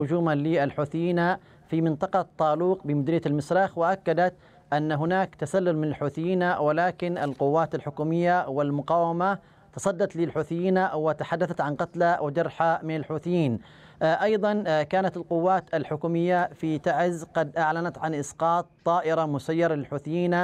هجوما للحوثيين في منطقة طالوق بمديرية المسراخ، وأكدت أن هناك تسلل من الحوثيين، ولكن القوات الحكومية والمقاومة تصدت للحوثيين وتحدثت عن قتلى وجرحى من الحوثيين. أيضا كانت القوات الحكومية في تعز قد أعلنت عن إسقاط طائرة مسيرة للحوثيين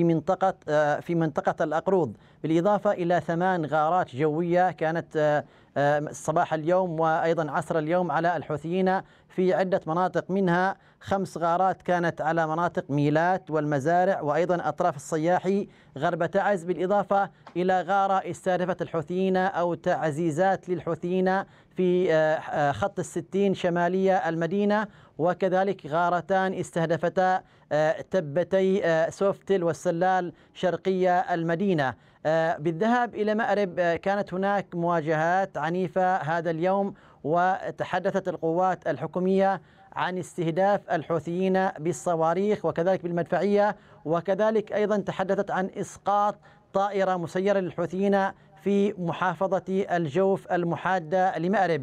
في منطقة الأقروض، بالإضافة إلى 8 غارات جوية كانت صباح اليوم وأيضا عصر اليوم على الحوثيين في عدة مناطق، منها 5 غارات كانت على مناطق ميلات والمزارع وأيضا أطراف الصياحي غرب تعز، بالإضافة إلى غارة استهدفت الحوثيين أو تعزيزات للحوثيين في خط 60 شمالية المدينة، وكذلك غارتان استهدفتا تبتي سوفتل والسلال شرقية المدينة. بالذهاب إلى مأرب كانت هناك مواجهات عنيفة هذا اليوم، وتحدثت القوات الحكومية عن استهداف الحوثيين بالصواريخ وكذلك بالمدفعية، وكذلك أيضا تحدثت عن إسقاط طائرة مسيرة للحوثيين في محافظة الجوف المحادة لمأرب.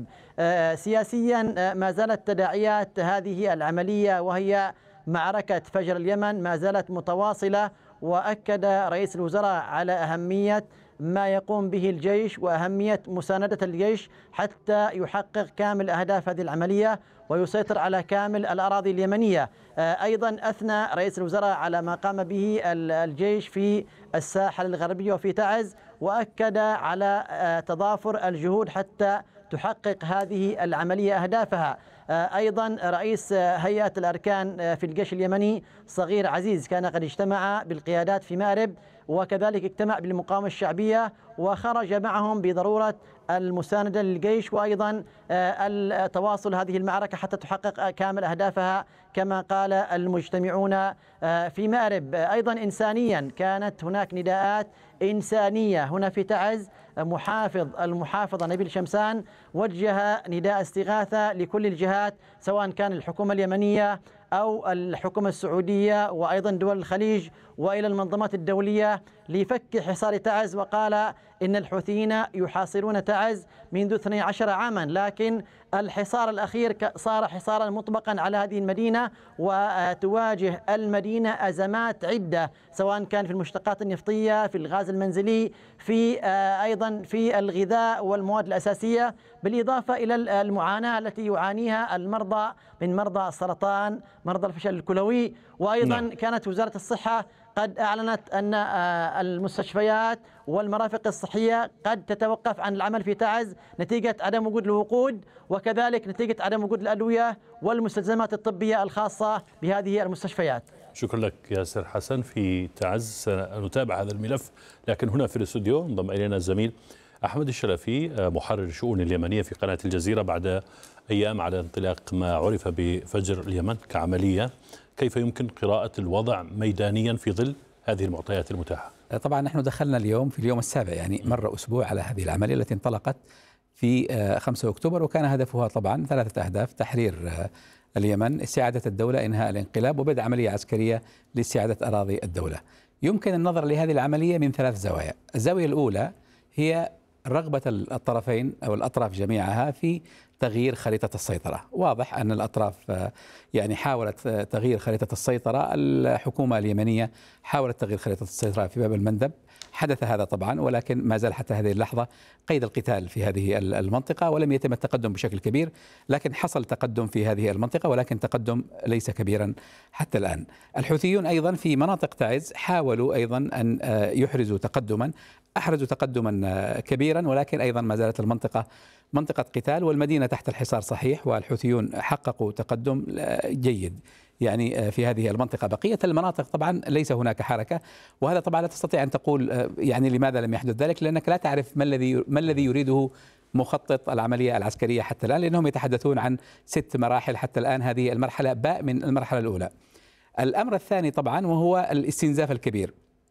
سياسيا ما زالت تداعيات هذه العملية وهي معركة فجر اليمن ما زالت متواصلة، وأكد رئيس الوزراء على أهمية ما يقوم به الجيش وأهمية مساندة الجيش حتى يحقق كامل أهداف هذه العملية ويسيطر على كامل الأراضي اليمنية. أيضا أثنى رئيس الوزراء على ما قام به الجيش في الساحل الغربي وفي تعز، وأكد على تضافر الجهود حتى تحقق هذه العملية أهدافها. أيضا رئيس هيئة الأركان في الجيش اليمني صغير عزيز كان قد اجتمع بالقيادات في مأرب، وكذلك اجتمع بالمقاومة الشعبية وخرج معهم بضرورة المساندة للجيش وأيضا تواصل هذه المعركة حتى تحقق كامل أهدافها كما قال المجتمعون في مأرب. أيضا إنسانيا كانت هناك نداءات إنسانية هنا في تعز. المحافظة نبيل شمسان وجه نداء استغاثة لكل الجهات سواء كان الحكومة اليمنية أو الحكومة السعودية وأيضا دول الخليج وإلى المنظمات الدولية لفك حصار تعز، وقال إن الحوثيين يحاصرون تعز منذ 12 عاما، لكن الحصار الأخير صار حصارا مطبقا على هذه المدينة، وتواجه المدينة أزمات عدة سواء كان في المشتقات النفطية، في الغاز المنزلي، في أيضا في الغذاء والمواد الأساسية، بالإضافة إلى المعاناة التي يعانيها المرضى من مرضى السرطان، مرضى الفشل الكلوي. وأيضا كانت وزارة الصحة قد أعلنت أن المستشفيات والمرافق الصحية قد تتوقف عن العمل في تعز نتيجة عدم وجود الوقود، وكذلك نتيجة عدم وجود الأدوية والمستلزمات الطبية الخاصة بهذه المستشفيات. شكرا لك ياسر حسن في تعز، سنتابع هذا الملف. لكن هنا في الاستوديو انضم إلينا الزميل أحمد الشلفي محرر الشؤون اليمنية في قناة الجزيرة بعد أيام على انطلاق ما عرف بفجر اليمن كعملية. كيف يمكن قراءة الوضع ميدانيا في ظل هذه المعطيات المتاحة؟ طبعا نحن دخلنا اليوم في اليوم السابع، يعني مر أسبوع على هذه العملية التي انطلقت في 5 أكتوبر، وكان هدفها طبعا 3 أهداف: تحرير اليمن، استعادة الدولة، إنهاء الانقلاب، وبدء عملية عسكرية لاستعادة أراضي الدولة. يمكن النظر لهذه العملية من 3 زوايا. الزاوية الأولى هي رغبة الطرفين أو الأطراف جميعها في تغيير خريطة السيطرة. واضح أن الأطراف يعني حاولت تغيير خريطة السيطرة. الحكومة اليمنية حاولت تغيير خريطة السيطرة في باب المندب، حدث هذا طبعا، ولكن ما زال حتى هذه اللحظة قيد القتال في هذه المنطقة ولم يتم التقدم بشكل كبير، لكن حصل تقدم في هذه المنطقة ولكن تقدم ليس كبيرا حتى الآن. الحوثيون أيضا في مناطق تعز حاولوا أيضا أن يحرزوا تقدما، أحرزوا تقدما كبيرا، ولكن أيضا ما زالت المنطقة منطقة قتال والمدينة تحت الحصار صحيح، والحوثيون حققوا تقدم جيد يعني في هذه المنطقة. بقية المناطق طبعا ليس هناك حركة، وهذا طبعا لا تستطيع أن تقول يعني لماذا لم يحدث ذلك، لأنك لا تعرف ما الذي يريده مخطط العملية العسكرية حتى الآن، لأنهم يتحدثون عن 6 مراحل حتى الآن، هذه المرحلة باء من المرحلة الأولى. الأمر الثاني طبعا وهو الاستنزاف الكبير.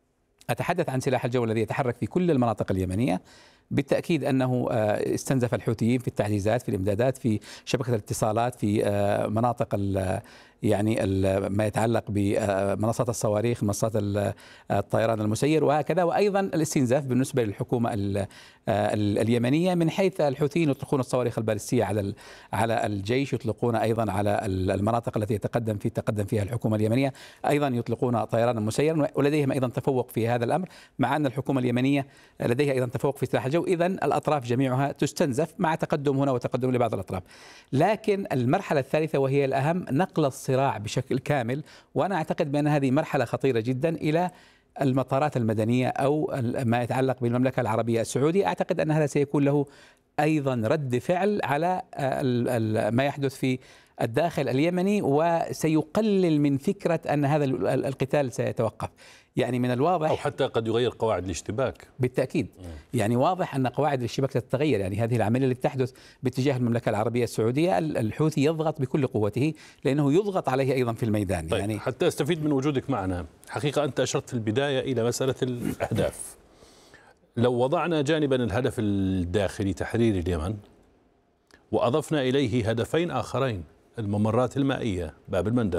أتحدث عن سلاح الجو الذي يتحرك في كل المناطق اليمنية. بالتأكيد أنه استنزف الحوثيين في التعزيزات، في الإمدادات، في شبكة الاتصالات، في مناطق يعني ما يتعلق بمنصات الصواريخ، منصات الطيران المسير وهكذا، وأيضا الاستنزاف بالنسبة للحكومة اليمنية من حيث الحوثيين يطلقون الصواريخ البالستية على الجيش، يطلقون أيضا على المناطق التي تقدم فيها الحكومة اليمنية، أيضا يطلقون طيران مسير، ولديهم أيضا تفوق في هذا الأمر، مع أن الحكومة اليمنية لديها أيضا تفوق في سلاح الجو. إذن الأطراف جميعها تستنزف مع تقدم هنا وتقدم لبعض الأطراف. لكن المرحلة الثالثة وهي الأهم، نقل الصراع بشكل كامل، وأنا أعتقد بأن هذه مرحلة خطيرة جدا إلى المطارات المدنية أو ما يتعلق بالمملكة العربية السعودية. أعتقد أن هذا سيكون له أيضا رد فعل على ما يحدث في الداخل اليمني، وسيقلل من فكرة أن هذا القتال سيتوقف. يعني من الواضح، أو حتى قد يغير قواعد الاشتباك. بالتأكيد. يعني واضح أن قواعد الاشتباك تتغير. يعني هذه العملية التي تحدث باتجاه المملكة العربية السعودية، الحوثي يضغط بكل قوته لأنه يضغط عليه أيضا في الميدان. طيب، يعني حتى أستفيد من وجودك معنا، حقيقة أنت أشرت في البداية إلى مسألة الأهداف. لو وضعنا جانبا الهدف الداخلي تحرير اليمن، وأضفنا إليه هدفين آخرين، الممرات المائية باب المندب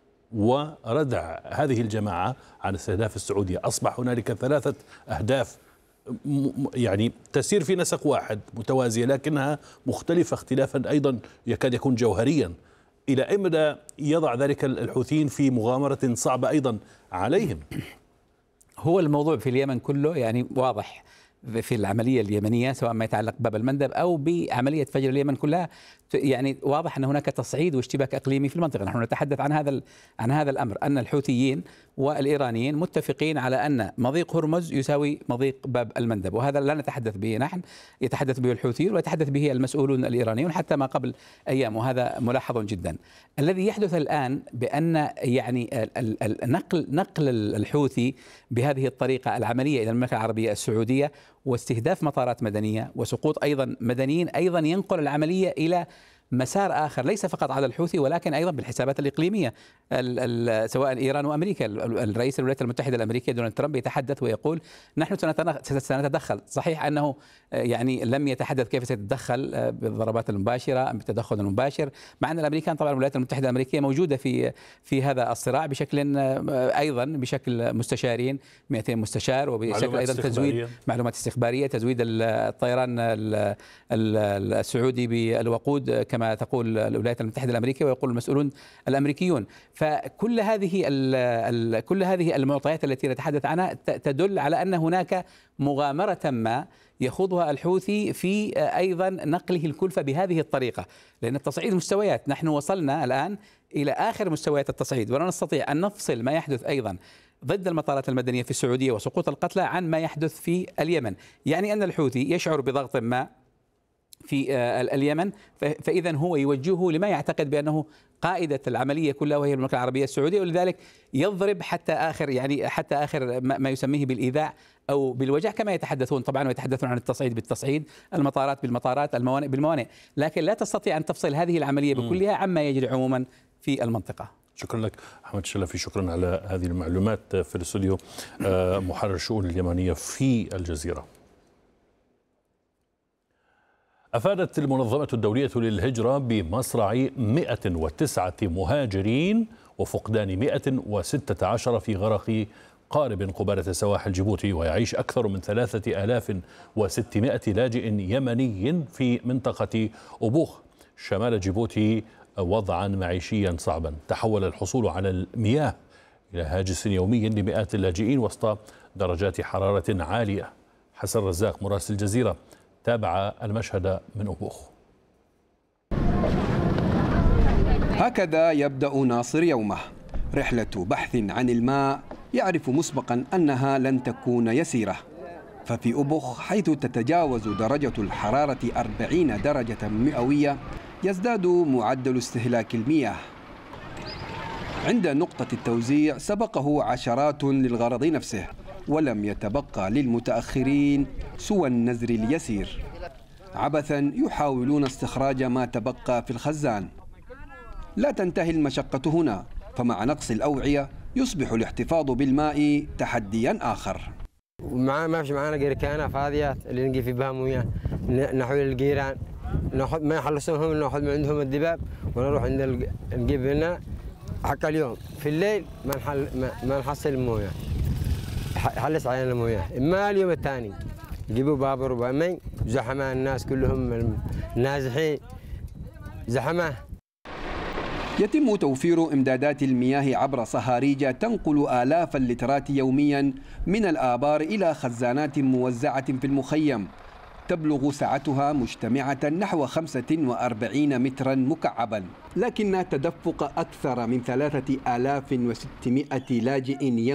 وردع هذه الجماعة عن استهداف السعودية، أصبح هنالك 3 أهداف يعني تسير في نسق واحد متوازية، لكنها مختلفة اختلافا أيضا يكاد يكون جوهريا. إلى إمتى يضع ذلك الحوثيين في مغامرة صعبة أيضا عليهم؟ هو الموضوع في اليمن كله يعني واضح في العملية اليمنية، سواء ما يتعلق بباب المندب أو بعملية فجر اليمن كلها. يعني واضح أن هناك تصعيد واشتباك إقليمي في المنطقة. نحن نتحدث عن هذا الأمر، أن الحوثيين والإيرانيين متفقين على أن مضيق هرمز يساوي مضيق باب المندب، وهذا لا نتحدث به نحن، يتحدث به الحوثيون ويتحدث به المسؤولون الإيرانيون حتى ما قبل أيام، وهذا ملاحظ جدا. الذي يحدث الآن بأن يعني نقل الحوثي بهذه الطريقة العملية إلى المملكة العربية السعودية واستهداف مطارات مدنية وسقوط أيضا مدنيين، أيضا ينقل العملية إلى مسار آخر، ليس فقط على الحوثي ولكن أيضا بالحسابات الإقليمية، سواء إيران وأمريكا. الرئيس الولايات المتحدة الأمريكية دونالد ترامب يتحدث ويقول نحن سنتدخل. صحيح أنه يعني لم يتحدث كيف سيتدخل بالضربات المباشرة أم بالتدخل المباشر، مع أن الأمريكان طبعا الولايات المتحدة الأمريكية موجودة في هذا الصراع بشكل أيضا بشكل مستشارين 200 مستشار، وبشكل أيضا تزويد معلومات استخبارية، تزويد الطيران السعودي بالوقود كما تقول الولايات المتحدة الأمريكية ويقول المسؤولون الأمريكيون. فكل هذه المعطيات التي نتحدث عنها تدل على أن هناك مغامرة ما يخوضها الحوثي في أيضا نقله الكلفة بهذه الطريقة، لأن التصعيد مستويات، نحن وصلنا الآن إلى آخر مستويات التصعيد، ولا نستطيع أن نفصل ما يحدث أيضا ضد المطارات المدنية في السعودية وسقوط القتلى عن ما يحدث في اليمن. يعني أن الحوثي يشعر بضغط ما في اليمن، فإذا هو يوجهه لما يعتقد بأنه قائدة العملية كلها وهي المملكة العربية السعودية، ولذلك يضرب حتى آخر ما يسميه بالإيذاء أو بالوجع كما يتحدثون طبعا، ويتحدثون عن التصعيد بالتصعيد، المطارات بالمطارات، الموانئ بالموانئ، لكن لا تستطيع أن تفصل هذه العملية بكلها عما يجري عموما في المنطقة. شكرا لك أحمد الشلفي، شكرا على هذه المعلومات. في الاستوديو محرر الشؤون اليمنية في الجزيرة. أفادت المنظمة الدولية للهجرة بمصرع 109 مهاجرين وفقدان 116 في غرق قارب قبالة سواحل جيبوتي، ويعيش أكثر من 3600 لاجئ يمني في منطقة أبوخ شمال جيبوتي وضعا معيشيا صعبا. تحول الحصول على المياه إلى هاجس يومي لمئات اللاجئين وسط درجات حرارة عالية. حسن رزاق مراسل الجزيرة تابع المشهد من أبوخ. هكذا يبدأ ناصر يومه، رحلة بحث عن الماء يعرف مسبقا أنها لن تكون يسيرة. ففي أبوخ حيث تتجاوز درجة الحرارة 40 درجة مئوية يزداد معدل استهلاك المياه. عند نقطة التوزيع سبقه عشرات للغرض نفسه، ولم يتبقى للمتأخرين سوى النزر اليسير. عبثا يحاولون استخراج ما تبقى في الخزان. لا تنتهي المشقة هنا، فمع نقص الأوعية يصبح الاحتفاظ بالماء تحديا آخر. ما فيش معانا غير كانة فاضيات اللي نجي في بها مويه نحوي الجيران، ناخذ ما يخلصوهم ناخذ من عندهم الدباب ونروح عند نجيب لنا حق اليوم. في الليل ما نحصل المويه، حلس علينا المويه. اما اليوم الثاني يجيبوا بابور وبامين زحمه، الناس كلهم نازحين زحمه. يتم توفير إمدادات المياه عبر صهاريج تنقل آلاف اللترات يوميا من الآبار إلى خزانات موزعة في المخيم تبلغ سعتها مجتمعة نحو 45 مترا مكعبا، لكن تدفق أكثر من 3600 لاجئ